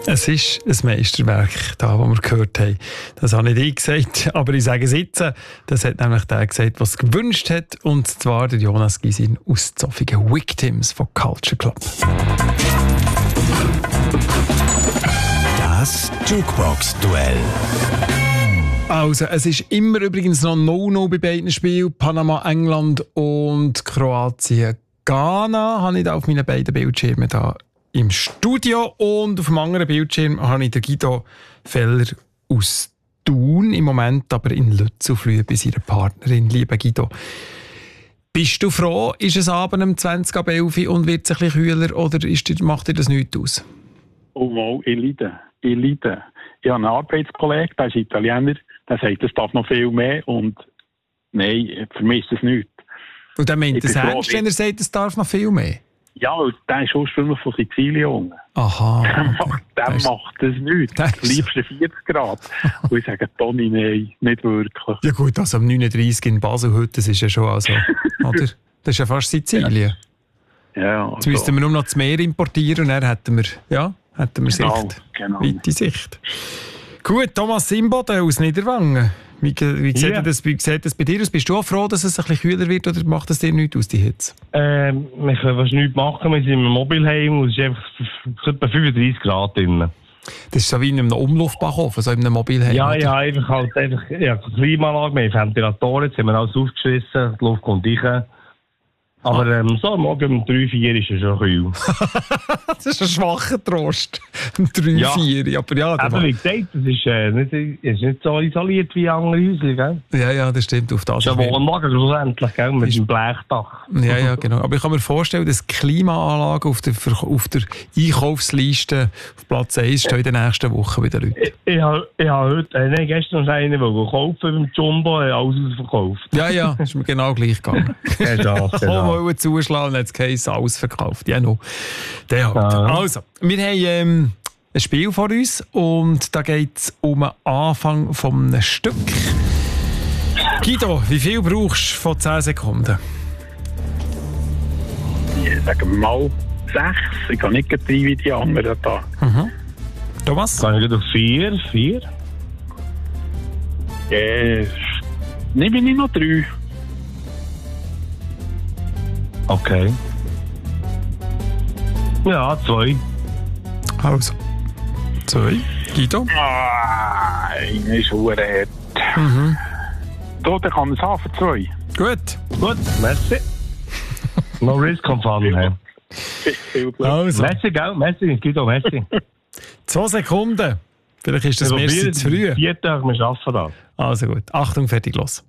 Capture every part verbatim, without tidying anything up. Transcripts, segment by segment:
Es ist ein Meisterwerk, das wir gehört haben. Das habe nicht ich gesagt, aber ich sage es jetzt. Das hat nämlich der gesagt, was es gewünscht hat, und zwar der Jonas Gysin aus Zofingen. Victims von Culture Club. Das Jukebox-Duell. Also, es ist immer übrigens noch No-No bei beiden Spielen. Panama, England und Kroatien, Ghana habe ich da auf meinen beiden Bildschirmen da im Studio, und auf dem anderen Bildschirm habe ich den Guido Feller aus Thun, im Moment aber in Lützelflüh bei seiner Partnerin. Lieber Guido, bist du froh, ist es Abend um zwanzig ab elf und wird es ein bisschen kühler, oder ist dir, macht dir das nichts aus? Oh wow, ich leide, ich leide. Ich habe einen Arbeitskollegen, der ist Italiener, der sagt, es darf noch viel mehr, und nein, für mich ist das nichts. Und der meint es ernst, wenn er sagt, es darf noch viel mehr? Ja, der ist ursprünglich von Sizilien. Aha. Der macht, der das macht das nicht. Am liebsten vierzig Grad. Und ich sage, Toni, nein, nicht wirklich. Ja gut, also am neununddreißig in Basel heute, das ist ja schon, also, oder? Das ist ja fast Sizilien. Ja, also. Jetzt müssten wir nur noch das Meer importieren, und dann hätten wir, ja, hätten wir Genau, Sicht. genau. Weite Sicht. Gut, Thomas Imboden aus Niederwangen. Wie, wie, sieht Ja. das, wie sieht das bei dir aus? Bist du auch froh, dass es ein bisschen kühler wird, oder macht das dir nichts aus, die Hitze? Ähm, wir können fast nichts machen, wir sind im Mobilheim und es ist einfach etwa fünfunddreißig Grad drin. Das ist so wie in einem Umluftbackofen, so in einem Mobilheim. Ja, oder? ja, einfach halt einfach, ja, Klimaanlage, wir haben Ventilatoren, jetzt haben wir alles aufgeschissen, die Luft kommt rein. Aber ähm, so morgen um drei, vier ist es schon kühl. Das ist ein schwacher Trost. Um drei, Ja. vier. Aber ja, der Aber war- wie gesagt, es ist, äh, nicht, es ist nicht so isoliert wie andere Häuser, gell? ja, ja, das stimmt. Auf das Es ist ein ist mir- Wohnwagen schlussendlich, gell? Mit Ist- dem Blechdach. Ja, ja, genau. Aber ich kann mir vorstellen, dass Klimaanlagen auf der, Ver- auf der Einkaufsliste auf Platz eins stehen in den nächsten Wochen bei den Leuten. Ich, ich habe ich hab heute, äh, nein, gestern noch einen kaufen beim Jumbo, äh, alles ausverkauft. Ja, ja, ist mir genau gleich gegangen. Genau, Ich genau. wollte zuschlagen und jetzt geheißen, alles verkauft. Ja, no. Der halt. Ja. Also, wir haben ähm, ein Spiel vor uns, und da geht es um den Anfang eines Stück. Guido, wie viel brauchst du von zehn Sekunden? Ich sage mal sechs. Ich kann nicht drei wie die anderen da. Thomas? Kann ich auf vier? Vier? Äh, nehme ich noch drei. Okay. Ja, zwei. Also, zwei. Guido? Ah, einer ist verdammt hart. Mhm. Da, dann kann ich es haben für zwei. Gut. Gut, merci. No risk on fun, hey. Viel Glück. Also, Merci, gell? Merci, Guido, merci. zwei Sekunden. Vielleicht ist das Wir Merci probieren zu früh. Vier Tage, wir schaffen das. Also gut. Achtung, fertig, los.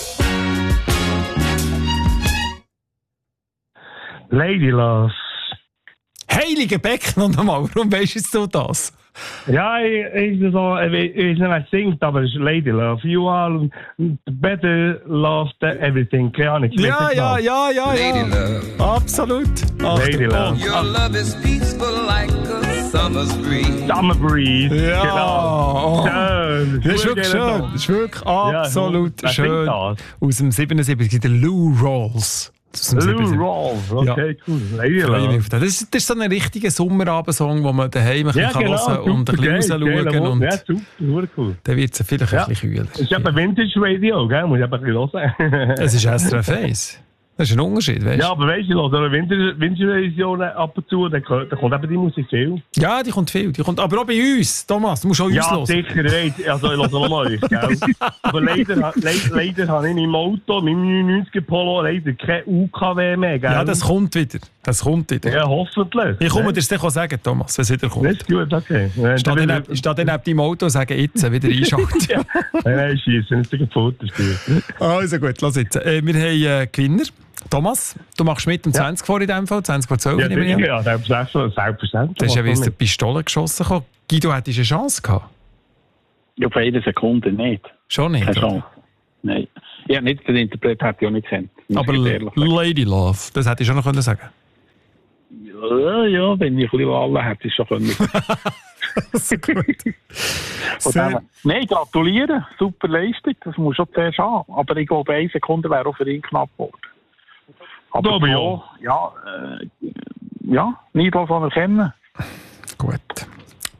Lady Love. Heilige Becken und einmal. Warum weisst jetzt du das? Ja, ich, ich, so, ich, ich weiß nicht, wer singt, aber es ist Lady Love. You are better love than everything. Keine Ahnung. ich weiß Ja, nicht ja, genau. ja, ja, Lady ja. love, Absolut. Achtung, Lady Love. und- your love is peaceful like a summer's breeze. Summer Breeze. Ja. Genau. Oh. Schön. Das ist Gut, wirklich gell, schön. Tom? Das ist wirklich absolut wer singt schön. das? Aus dem siebenundsiebzig, der Lou Rawls. Aus dem Lou siebenundsiebzig. Rolls. Okay, cool. Lady Freue mich Love. auf das. Das ist, das ist so ein richtiger Sommerabend-Song, den man daheim ein Ja, bisschen genau. hören und ein bisschen super geil, rausschauen geil, kann. Und Ja, super, super cool. dann wird es vielleicht Ja. ein bisschen kühler. Es ist eben Vintage Radio, gell? Muss ich eben ein bisschen hören. Es ist S R F eins. Das ist ein Unterschied, weißt du? Ja, aber weißt du, ich höre Winter, Winterversionen ab und zu, dann kommt, dann kommt eben die Musik viel. Ja, die kommt viel. Die kommt, aber auch bei uns, Thomas, du musst auch uns Ja, hören. sicher, weiss. Also ich höre nur mal euch, gell? Aber leider, leider, leider habe ich in meinem Auto, in meinem neunundneunziger Polo, leider kein U K W mehr, gell? Ja, das kommt wieder. Das kommt wieder. Ja, hoffentlich. Ich komme dir das dann sagen, Thomas, wenn es wieder kommt. Das ist gut, okay. Ja, Ich stehe dann- dann neben- ich stehe dann neben deinem Auto und sage jetzt, wieder einschalten. Ja. Nein, nein, schießen, das ist ein Fotospiel. Also gut, lass jetzt. Äh, wir haben äh, Gewinner. Thomas, du machst mit um Ja. zwanzig vor in dem Fall, zwanzig vor zwölf. Ja, nehme ich an. ja, selbstverständlich. selbstverständlich. Das ist ja wie aus der Pistole geschossen gekommen. Guido, hättest du eine Chance gehabt? Ja, auf eine Sekunde nicht. Schon nicht, Keine oder? Chance. Nein. Ja, nicht den Interpret hätte ich auch nicht gesehen. muss Aber ich ehrlich sagen. Lady Love, das hätte ich schon noch können sagen. Ja, ja, wenn ich ein bisschen Wahlen hätte, ich schon können. So gut. Von Sehr- dem- Nein, gratulieren. Super Leistung. Das muss schon zuerst haben. Aber ich glaube, eine Sekunde wäre auch für ihn knapp geworden. Aber Glaube ich so, auch. ja, äh, ja, neidlos anerkennen. Gut.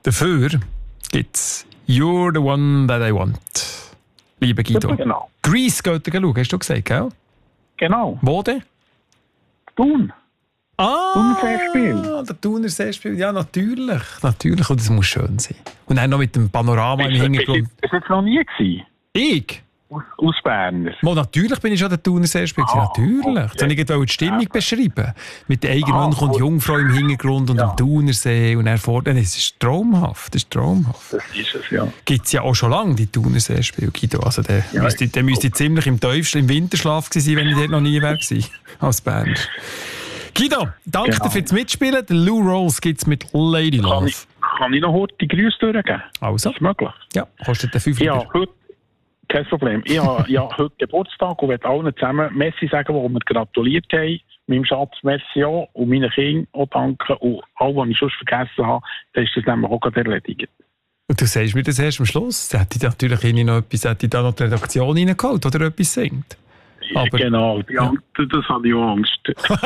Dafür gibt es You're the One That I Want. Lieber Guido. Genau. Grease geht ihr schauen, hast du gesagt, gell? Genau. Wo denn? Thun. Ah, Thunerseespiel. der Thunerseespiel. Ja, natürlich. Natürlich, und das muss schön sein. Und dann noch mit dem Panorama im Hintergrund. Das war jetzt noch nie gewesen. Ich? Aus, aus Berner. Mo, natürlich bin ich schon der Thunerseespiel. Ah, natürlich. okay. Jetzt wollte ich die Stimmung beschreiben. Mit der Eigenmönch Ah, und gut. Jungfrau im Hintergrund und Ja. dem Thunersee und dann vorne. Das ist traumhaft. Das ist traumhaft. Das ist es, ja. Gibt es ja auch schon lange, die Thunerseespiele, Guido. Also der Ja, müsste, der müsste ziemlich im tiefsten, im Winterschlaf gewesen sein, wenn ich dort noch nie wäre gewesen, als Band. Guido, danke Genau. dir fürs Mitspielen. Den Lou Rolls gibt es mit Lady Kann Love. ich, kann ich noch heute die Grüße durchgeben? Also, Ist das möglich? ja, kostet der fünf Ja, Liter. heute, kein Problem. Ich habe ja heute Geburtstag und möchte allen zusammen Messi sagen, die mir gratuliert haben. Meinem Schatz Messi auch und meinen Kindern auch danken. Und alle, die ich sonst vergessen habe, dann ist das nämlich auch gerade erledigt. Und du sagst mir das erst am Schluss. Da hätte ich natürlich irgendwie noch etwas, hätte ich da noch die Redaktion reingeholt, oder etwas singt. Aber- genau, die ja. Angst, das habe ich auch Angst.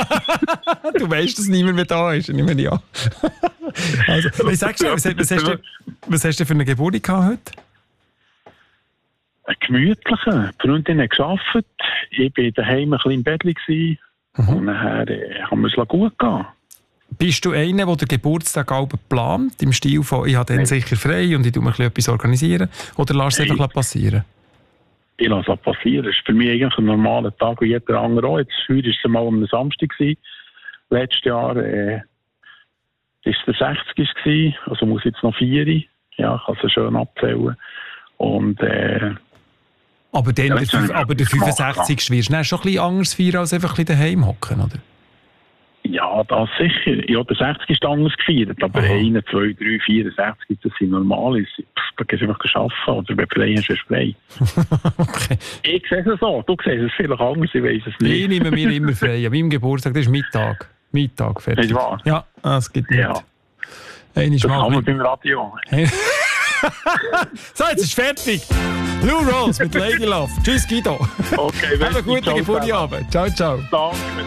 Du weißt, dass niemand mehr da ist. Ich nehme an. Also, was sagst du, was, was, hast du, was hast du für eine Geburt gehabt heute? Ein gemütlicher. Die Freundin hat gearbeitet. Ich war daheim ein bisschen im Bett. gewesen. Mhm. Und nachher äh, haben wir es gut gehen. Bist du einer, der den Geburtstag auch plant, im Stil von, ich habe dann sicher frei und ich tue mir ein bisschen etwas organisieren? Oder lass es Nein. einfach passieren? Ich lasse es passieren. Es ist für mich eigentlich ein normaler Tag wie jeder andere auch. Jetzt, heute war es mal am Samstag. Gewesen. Letztes Jahr äh, war es der sechzigste. Gewesen. Also muss ich jetzt noch vier. Ja, ich kann es schön abzählen. Und äh, Aber, dann, Ja, der, jetzt habe fünf- ich aber der gemacht, fünfundsechzigste wirst du dann schon ein bisschen anders feiern, als einfach ein bisschen daheim hocken, oder? ja, das sicher. Ich habe den sechzigsten anders gefeiert. Aber Aha. eins, zwei, drei, vierundsechzig, das sind normal. Pff, da gehst du einfach arbeiten. Oder wenn du frei hast, hast du frei. Okay. Ich sehe es so. Du siehst es vielleicht anders. Ich weiß es Ich nicht. nehme mir immer frei. An meinem Geburtstag, das ist Mittag. Mittag, fertig. Nicht wahr? Ja, das gibt nicht. Ja, Einmal das mal kann man ein beim Radio. So, jetzt ist fertig. Lou Rolls mit Lady Love. Tschüss, Guido. Okay, Have einen guten Geburtstag. Ciao, ciao. Danke.